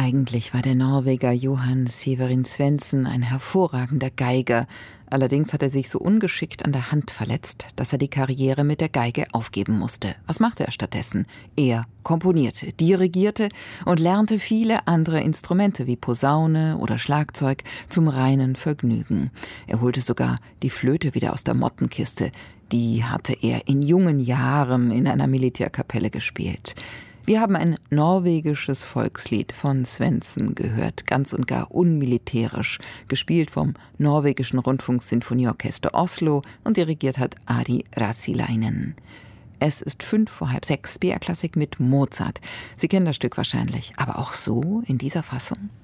Eigentlich war der Norweger Johan Severin Svendsen ein hervorragender Geiger. Allerdings hat er sich so ungeschickt an der Hand verletzt, dass er die Karriere mit der Geige aufgeben musste. Was machte er stattdessen? Er komponierte, dirigierte und lernte viele andere Instrumente wie Posaune oder Schlagzeug zum reinen Vergnügen. Er holte sogar die Flöte wieder aus der Mottenkiste. Die hatte er in jungen Jahren in einer Militärkapelle gespielt. Wir haben ein norwegisches Volkslied von Svendsen gehört, ganz und gar unmilitärisch, gespielt vom norwegischen Rundfunksinfonieorchester Oslo und dirigiert hat Ari Rassilainen. Es ist 5:05, BR Klassik mit Mozart. Sie kennen das Stück wahrscheinlich, aber auch so in dieser Fassung?